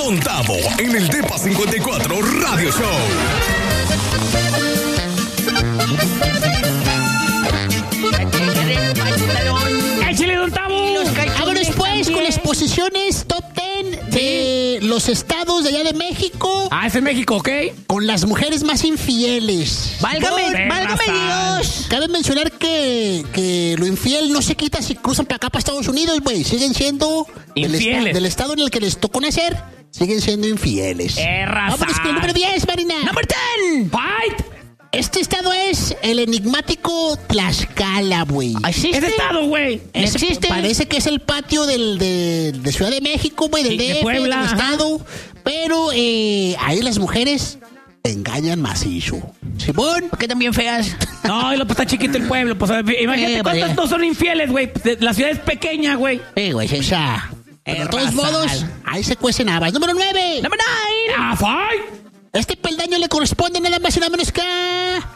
Don Tavo en el Depa 54 Radio Show. ¡Échale, Don Tavo! Vámonos pues con las posiciones top 10 de los estados de allá de México. Ah, es en México, ¿ok? Con las mujeres más infieles. Válgame Dios. Cabe mencionar que lo infiel no se quita si cruzan para acá, para Estados Unidos, güey. Siguen siendo infieles. del estado en el que les tocó nacer. Siguen siendo infieles. Raza. Vámonos con el número 10, Marina. Number 10. Fight. Este estado es el enigmático Tlaxcala, güey. ¿Existe? ¿Ese estado, güey? ¿Existe? Parece que es el patio de Ciudad de México, güey, del Sí, de DF, Puebla, del ajá. estado. Pero ahí las mujeres engañan macizo. Simón. ¿Por qué tan bien feas? No, y lo pues está chiquito el pueblo. Pues imagínate cuántos vaya. no son infieles, güey. La ciudad es pequeña, güey. Güey, sí. O sea, pero de todos raza. modos, ahí se cuecen habas. Número 9. Number 9. ¡Ah, fight! Este peldaño le corresponde nada más y nada menos que a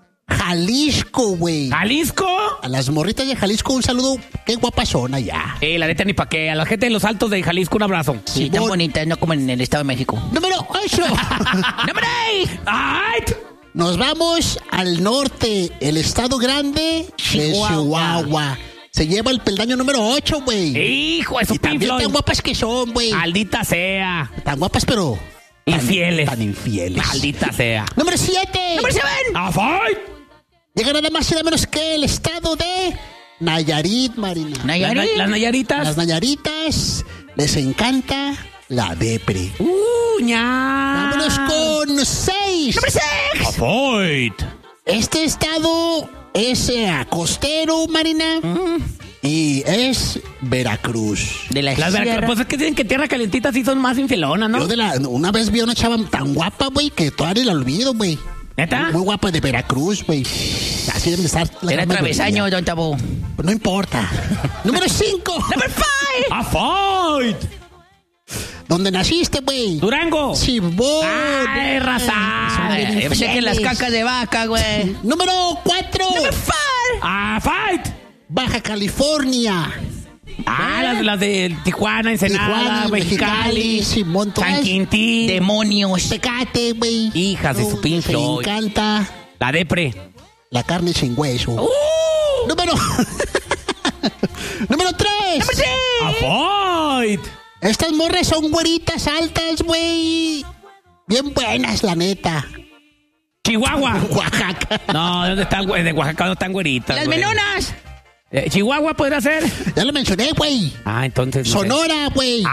Jalisco, güey. ¿Jalisco? A las morritas de Jalisco, un saludo. Qué guapas son allá. La neta ni pa' qué. A la gente de los Altos de Jalisco, un abrazo. Sí, tan bonitas, no como en el Estado de México. Número 8. Number 8. ¡Ay! Nos vamos al norte, el estado grande de Chihuahua. Se lleva el peldaño número 8, güey. ¡Hijo de su Y también pinflo! tan guapas que son, güey. ¡Maldita sea! Tan guapas, pero Infieles. Tan infieles. ¡Maldita sea! Número 7. Number 7. ¡Ah, fight! Llega nada más y nada menos que el estado de Nayarit, Marina. Nayarit. Las Nayaritas. Las Nayaritas les encanta la depre. ¡Ña! Vámonos con 6. Number 6. ¡Ah, fight! Este estado es costero, Marina. Y es Veracruz. De la Las sierra. pues es que dicen que tierra calentita sí son más infelonas, ¿no? Yo una vez vi a una chava tan guapa, güey, que todavía la olvido, güey. ¿Neta? Muy guapa de Veracruz, güey. Así deben de estar. la Era gran travesaño, mayoría. Don Tabo. Pues no importa. Número 5. Number 5. ¡Ah, fight! ¿Dónde naciste, güey? ¡Durango! Simón. ¡Ay, raza! Yo pensé que las cacas de vaca, güey. Número 4. Number 5. ¡Ah, fight! Baja California. Las de Tijuana, Ensenada, Mexicali, Simón, todas. San Quintín. Demonios. Tecate, güey. Hijas de su Te Pink Floyd. encanta La depre. la carne sin hueso. Número 3. Number 6. ¡Ah, fight! Estas morras son güeritas altas, güey. Bien buenas, la neta. Chihuahua. Oaxaca. No, ¿dónde están, güey? De Oaxaca no están güeritas. Las güey. menonas. Chihuahua podrá ser. Ya lo mencioné, güey. Ah, entonces. no sé. Sonora, güey.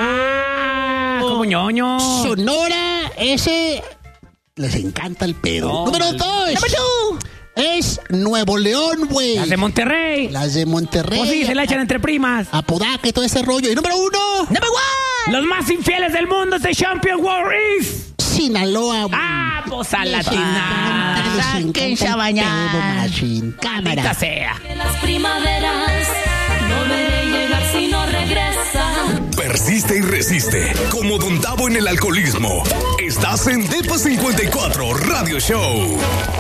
Ah, como ñoño. Sonora, ese les encanta el pedo. No, Número 2. Number 2. Es Nuevo León, güey. Las de Monterrey. Las de Monterrey. Pues sí, se la echan entre primas. Apodaca y todo ese rollo. Y número 1. Number 1. Los más infieles del mundo de Champion Warriors. Sinaloa, güey. Ah, pues a la Les chingada. encanta, les Sáquense encanta a el bañar. pedo, machín. Maldita Cámara. sea. De las primaveras, no veré llegar si no regresa. Persiste y resiste. Como Don Tavo en el alcoholismo. Estás en Depa 54 Radio Show.